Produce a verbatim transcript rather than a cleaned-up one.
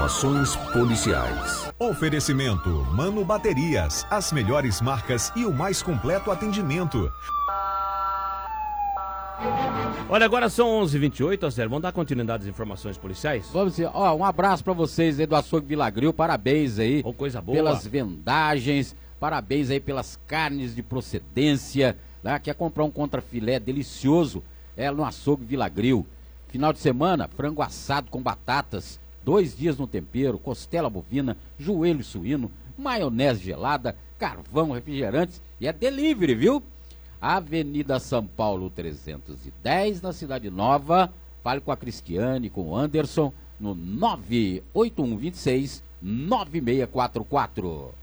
Informações policiais. Oferecimento Mano Baterias, as melhores marcas e o mais completo atendimento. Olha, agora são onze e vinte e oito, Zé. Vamos dar continuidade às informações policiais? Vamos sim. Ó, um abraço pra vocês aí do Açougue Vilagril, parabéns aí. Oh, coisa boa. Pelas vendagens, parabéns aí pelas carnes de procedência, né? Quer comprar um contrafilé delicioso, é no Açougue Vilagril. Final de semana, frango assado com batatas, dois dias no tempero, costela bovina, joelho suíno, maionese gelada, carvão, refrigerantes e é delivery, viu? Avenida São Paulo trezentos e dez, na Cidade Nova. Fale com a Cristiane, com o Anderson, no nove oito um dois seis nove seis quatro quatro.